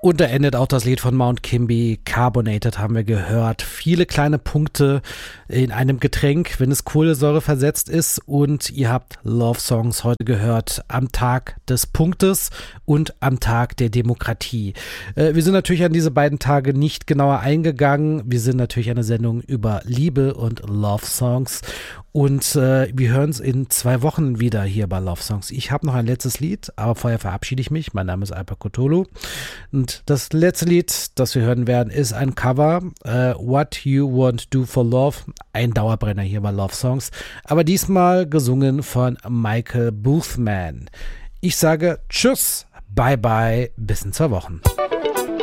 Und da endet auch das Lied von Mount Kimby, Carbonated haben wir gehört. Viele kleine Punkte in einem Getränk, wenn es Kohlensäure versetzt ist. Und ihr habt Love Songs heute gehört am Tag des Punktes und am Tag der Demokratie. Wir sind natürlich an diese beiden Tage nicht genauer eingegangen. Wir sind natürlich eine Sendung über Liebe und Love Songs. Und wir hören uns in 2 Wochen wieder hier bei Love Songs. Ich habe noch ein letztes Lied, aber vorher verabschiede ich mich. Mein Name ist Alper Cthulhu. Und das letzte Lied, das wir hören werden, ist ein Cover. What You Want Do for Love. Ein Dauerbrenner hier bei Love Songs. Aber diesmal gesungen von Michael Boothman. Ich sage Tschüss, bye bye, bis in 2 Wochen.